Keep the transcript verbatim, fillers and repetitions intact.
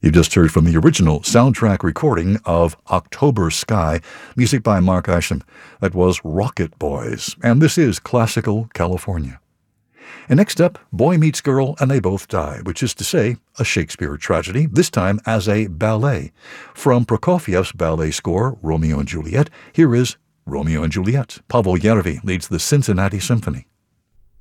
You just heard from the original soundtrack recording of October Sky, music by Mark Isham. That was Rocket Boys, and this is Classical California. And next up, Boy Meets Girl and They Both Die, which is to say, a Shakespeare tragedy, this time as a ballet. From Prokofiev's ballet score, Romeo and Juliet, here is Romeo and Juliet. Pavel Yervi leads the Cincinnati Symphony.